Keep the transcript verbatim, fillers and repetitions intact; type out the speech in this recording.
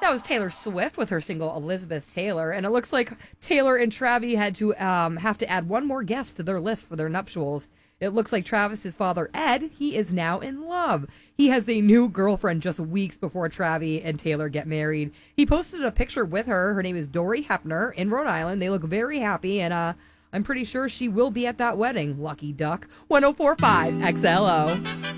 That was Taylor Swift with her single Elizabeth Taylor, and it looks like Taylor and Travis had to um, have to add one more guest to their list for their nuptials. It looks like Travis's father, Ed, he is now in love. He has a new girlfriend just weeks before Travis and Taylor get married. He posted a picture with her. Her name is Dory Hepner in Rhode Island. They look very happy, and uh, I'm pretty sure she will be at that wedding. Lucky duck. one oh four point five X L O.